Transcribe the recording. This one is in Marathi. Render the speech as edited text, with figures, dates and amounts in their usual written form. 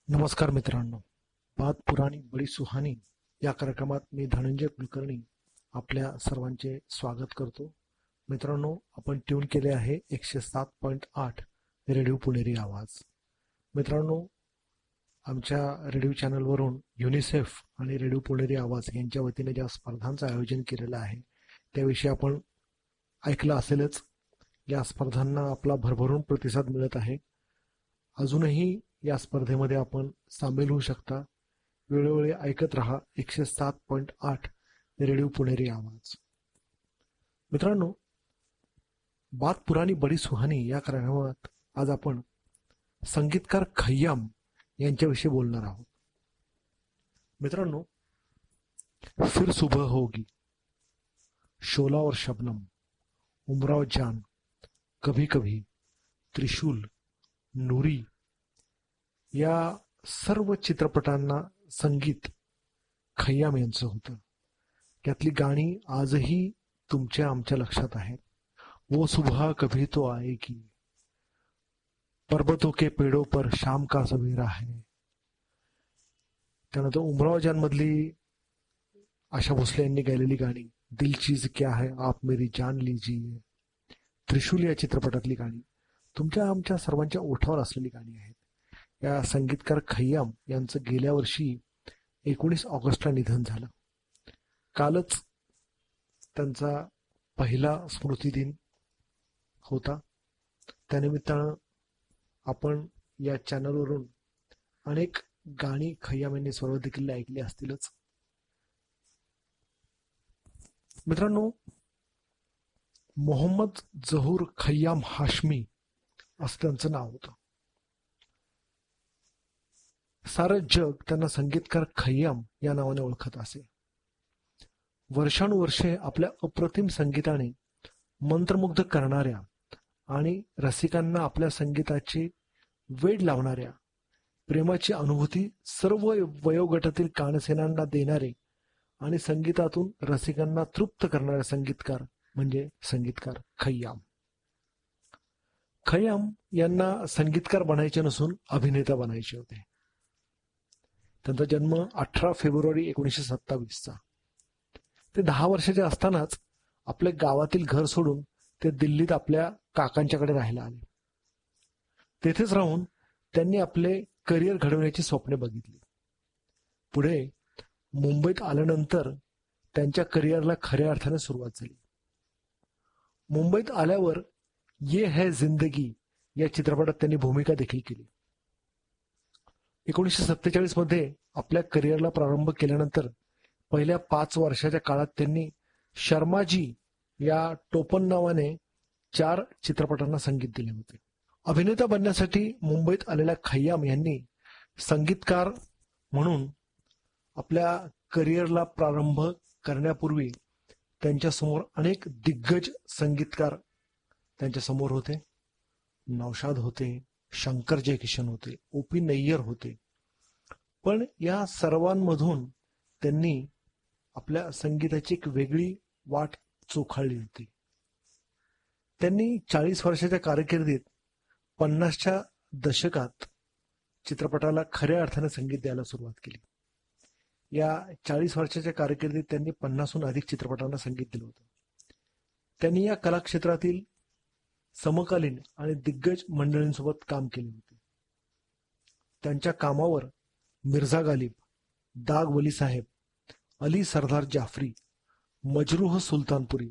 नमस्कार मित्रांनो, बात पुराणी बडी सुहानी या कार्यक्रमात मी धनंजय कुलकर्णी आपल्या सर्वांचे स्वागत करतो. मित्रांनो, आपण ट्यून केले आहे 107.8 रेडिओ पुणेरी आवाज. मित्रांनो, आमच्या रेडिओ चॅनलवरून युनिसेफ आणि रेडिओ पुणेरी आवाज यांच्या वतीने ज्या स्पर्धांचं आयोजन केलेलं आहे त्याविषयी आपण ऐकलं असेलच. या स्पर्धांना आपला भरभरून प्रतिसाद मिळत आहे. अजूनही या स्पर्धेमध्ये आपण सामील होऊ शकता. वेळोवेळी ऐकत रहा 107.8 रेडिओ पुणेरी आवाज. मित्रांनो, बात पुरानी बडी सुहानी या कार्यक्रमात आज आपण संगीतकार खय्याम यांच्याविषयी बोलणार आहोत. मित्रांनो, फिर सुबह होगी, शोला और शबनम, उमराव जान, कभी कभी, त्रिशूल, नूरी या सर्व चित्रपटांना संगीत खय्याम यांचं होतं. त्यातली गाणी आजही तुमच्या आमच्या लक्षात आहेत. वो सुबह कभी तो आएगी, पर्वतों के पेड़ों पर शाम का सवेरा है. त्यानंतर उमराव जान मधली आशा भोसले यांनी गायलेली गाणी, दिल चीज क्या है आप मेरी जान लीजिए, त्रिशूल या चित्रपटातली गाणी तुमच्या आमच्या सर्वांच्या ओठावर असलेली गाणी आहेत. या संगीतकार खय्याम यांचं गेल्या वर्षी 19 ऑगस्टला निधन झालं. कालच त्यांचा पहिला स्मृतिदिन होता. त्यानिमित्तानं आपण या चॅनलवरून अनेक गाणी खय्याम यांनी स्वतः देखील ऐकली असतीलच. मित्रांनो, मोहम्मद जहूर खय्याम हाशमी असं त्यांचं नाव होतं. सारं जग त्यांना संगीतकार खय्याम या नावाने ओळखत असे. वर्षानुवर्षे आपल्या अप्रतिम संगीताने मंत्रमुग्ध करणाऱ्या आणि रसिकांना आपल्या संगीताची वेड लावणाऱ्या, प्रेमाची अनुभूती सर्व वयोगटातील कानसेनांना देणारे आणि संगीतातून रसिकांना तृप्त करणारे संगीतकार म्हणजे संगीतकार खय्याम. खय्याम यांना संगीतकार बनायचे नसून अभिनेता बनायचे होते. त्यांचा जन्म 18 फेब्रुवारी 1927चा. ते 10 वर्षाचे असतानाच आपल्या गावातील घर सोडून ते दिल्लीत आपल्या काकांच्याकडे राहायला आले. तेथेच राहून त्यांनी आपले करिअर घडवण्याची स्वप्ने बघितली. पुढे मुंबईत आल्यानंतर त्यांच्या करिअरला खऱ्या अर्थाने सुरुवात झाली. मुंबईत आल्यावर ये है जिंदगी या चित्रपटात त्यांनी भूमिका देखील केली. 1947 मध्ये आपल्या करिअरला प्रारंभ केल्यानंतर पहिल्या 5 वर्षाच्या काळात त्यांनी शर्माजी या टोपण नावाने 4 चित्रपटांना संगीत दिले होते. अभिनेता बनण्यासाठी मुंबईत आलेल्या खय्याम यांनी संगीतकार म्हणून आपल्या करिअरला प्रारंभ करण्यापूर्वी त्यांच्यासमोर अनेक दिग्गज संगीतकार त्यांच्यासमोर होते. नौशाद होते, शंकर जयकिशन होते, ओ.पी. नय्यर होते. पण या सर्वांमधून त्यांनी आपल्या संगीताची एक वेगळी वाट चोखाळली होती. त्यांनी 40 वर्षाच्या कारकिर्दीत 50च्या दशकात चित्रपटाला खऱ्या अर्थाने संगीत द्यायला सुरुवात केली. या 40 वर्षाच्या कारकिर्दीत त्यांनी 50हून अधिक चित्रपटांना संगीत दिलं होतं. त्यांनी या कलाक्षेत्रातील समकालीन आणि दिग्गज मंडळींसोबत काम केले होते. त्यांच्या कामावर मिर्झा गालिब, दाग वली साहेब, अली सरदार जाफरी, मजरूह सुलतानपुरी